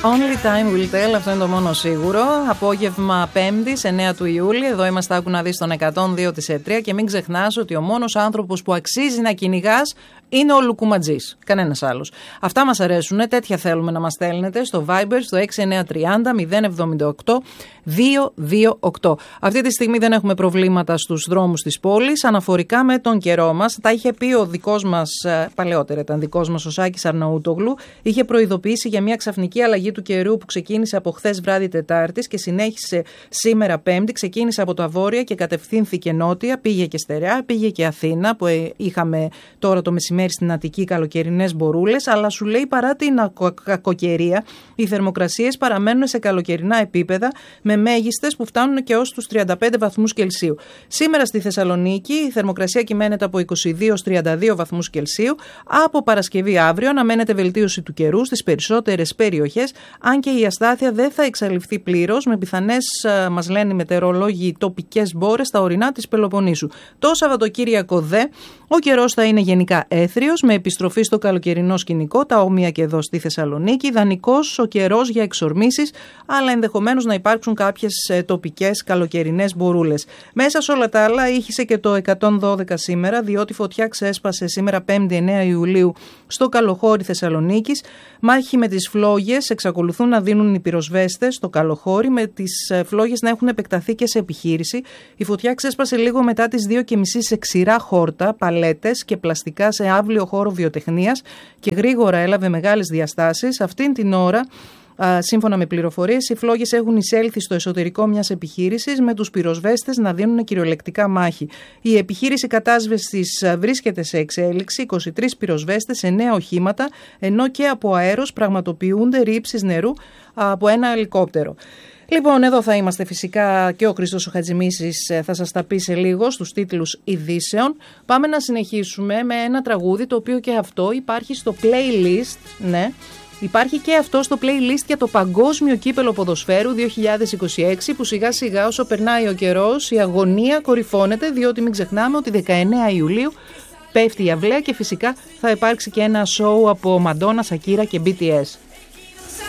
Only time will tell, αυτό είναι το μόνο σίγουρο. Απόγευμα 5η, 9 του Ιούλη. Εδώ είμαστε, άκου να δεις, στον 102 της ΕΤΡΙΑ. Και μην ξεχνάς ότι ο μόνος άνθρωπος που αξίζει να κυνηγάς είναι ο Λουκουματζής. Κανένας άλλος. Αυτά μας αρέσουν. Τέτοια θέλουμε να μας στέλνετε στο Viber, στο 6930 078 228. Αυτή τη στιγμή δεν έχουμε προβλήματα στους δρόμους της πόλης. Αναφορικά με τον καιρό μας, τα είχε πει ο δικός μας, παλαιότερα ήταν δικός μας, ο Σάκης Αρναούτογλου. Είχε προειδοποιήσει για μια ξαφνική αλλαγή του καιρού που ξεκίνησε από χθες βράδυ Τετάρτης και συνέχισε σήμερα Πέμπτη. Ξεκίνησε από τα βόρεια και κατευθύνθηκε νότια. Πήγε και Στερεά, πήγε και Αθήνα, που είχαμε τώρα το μεσημέρι στην Αττική καλοκαιρινές μπορούλες. Αλλά σου λέει, παρά την κακοκαιρία, οι θερμοκρασίες παραμένουν σε καλοκαιρινά επίπεδα, με μέγιστες που φτάνουν και ως τους 35 βαθμούς Κελσίου. Σήμερα στη Θεσσαλονίκη η θερμοκρασία κυμαίνεται από 22 ως 32 βαθμούς Κελσίου. Από Παρασκευή αύριο αναμένεται βελτίωση του καιρού στις περισσότερες περιοχές, αν και η αστάθεια δεν θα εξαλειφθεί πλήρως, με πιθανές, μας λένε οι μετεωρολόγοι, τοπικές μπόρες στα ορεινά της Πελοποννήσου. Το Σαββατοκύριακο δε, ο καιρός θα είναι γενικά έθριος, με επιστροφή στο καλοκαιρινό σκηνικό, τα όμοια και εδώ στη Θεσσαλονίκη. Ιδανικός ο καιρός για εξορμήσεις, αλλά ενδεχομένως να υπάρξουν κάποιες τοπικές καλοκαιρινές μπορούλες. Μέσα σε όλα τα άλλα ήχησε και το 112 σήμερα, διότι φωτιά ξέσπασε σήμερα 5η 9 Ιουλίου στο Καλοχώρι Θεσσαλονίκης. Μάχη με τις φλόγες εξακολουθούν να δίνουν οι πυροσβέστες στο Καλοχώρι, με τις φλόγες να έχουν επεκταθεί και σε επιχείρηση. Η φωτιά ξέσπασε λίγο μετά τις 2:30 σε ξηρά χόρτα, παλέτες και πλαστικά σε αύλιο χώρο βιοτεχνίας και γρήγορα έλαβε μεγάλες διαστάσεις. Αυτήν την ώρα, σύμφωνα με πληροφορίες, οι φλόγες έχουν εισέλθει στο εσωτερικό μιας επιχείρησης, με τους πυροσβέστες να δίνουν κυριολεκτικά μάχη. Η επιχείρηση κατάσβεσης βρίσκεται σε εξέλιξη, 23 πυροσβέστες, 9 οχήματα, ενώ και από αέρος πραγματοποιούνται ρήψεις νερού από ένα ελικόπτερο. Λοιπόν, εδώ θα είμαστε φυσικά, και ο Χρήστος ο Χατζημίσης θα σας τα πει σε λίγο στους τίτλους ειδήσεων. Πάμε να συνεχίσουμε με ένα τραγούδι, το οποίο και αυτό υπάρχει στο playlist, ναι. Υπάρχει και αυτό στο playlist για το Παγκόσμιο Κύπελλο Ποδοσφαίρου 2026, που σιγά σιγά όσο περνάει ο καιρός η αγωνία κορυφώνεται, διότι μην ξεχνάμε ότι 19 Ιουλίου πέφτει η αυλαία και φυσικά θα υπάρξει και ένα show από Μαντόνα, Σακύρα και BTS.